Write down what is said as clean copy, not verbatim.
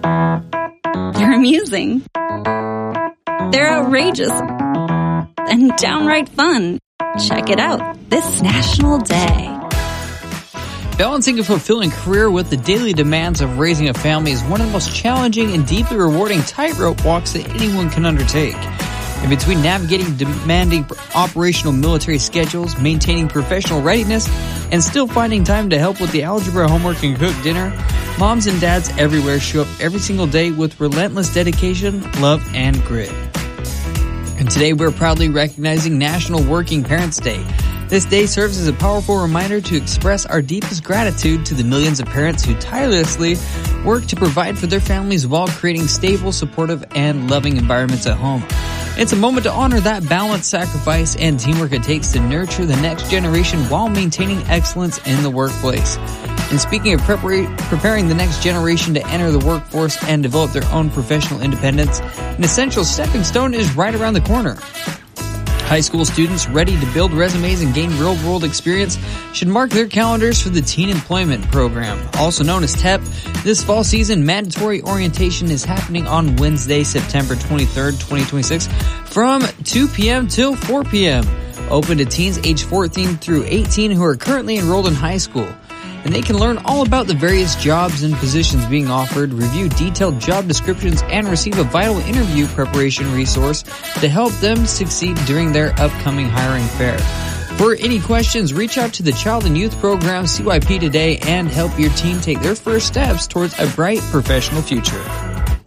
They're amusing. They're outrageous. And downright fun. Check it out this National Day. Balancing a fulfilling career with the daily demands of raising a family is one of the most challenging and deeply rewarding tightrope walks that anyone can undertake. In between navigating demanding operational military schedules, maintaining professional readiness, and still finding time to help with the algebra homework and cook dinner, moms and dads everywhere show up every single day with relentless dedication, love, and grit. And today we're proudly recognizing National Working Parents Day. This day serves as a powerful reminder to express our deepest gratitude to the millions of parents who tirelessly work to provide for their families while creating stable, supportive, and loving environments at home. It's a moment to honor that balance, sacrifice, and teamwork it takes to nurture the next generation while maintaining excellence in the workplace. And speaking of preparing the next generation to enter the workforce and develop their own professional independence, an essential stepping stone is right around the corner. High school students ready to build resumes and gain real-world experience should mark their calendars for the Teen Employment Program, also known as TEP. This fall season mandatory orientation is happening on Wednesday, September 23rd, 2026, from 2 p.m. till 4 p.m. Open to teens age 14 through 18 who are currently enrolled in high school. And they can learn all about the various jobs and positions being offered, review detailed job descriptions, and receive a vital interview preparation resource to help them succeed during their upcoming hiring fair. For any questions, reach out to the Child and Youth Program CYP today and help your teen take their first steps towards a bright professional future.